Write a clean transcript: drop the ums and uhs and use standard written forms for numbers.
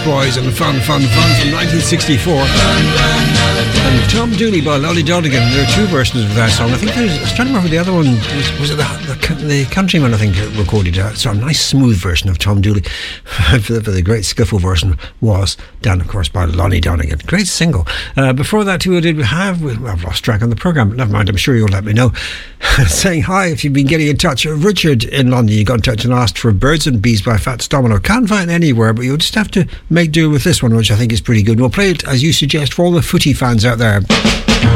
Boys and Fun from 1964. And Tom Dooley by Lolly Donegan. There are two versions of that song. I think I was trying to remember the other one. Was it the Countryman, I think, recorded that. So a nice smooth version of Tom Dooley. for the great skiffle version was done, of course, by Lolly Donegan. Great single. Before that, who did we have? I've lost track on the programme, but never mind, I'm sure you'll let me know. Saying hi if you've been getting in touch. Richard in London, you got in touch and asked for Birds and Bees by Fats Domino. Can't find it anywhere, but you'll just have to make do with this one, which I think is pretty good. We'll play it as you suggest for all the footy fans out there.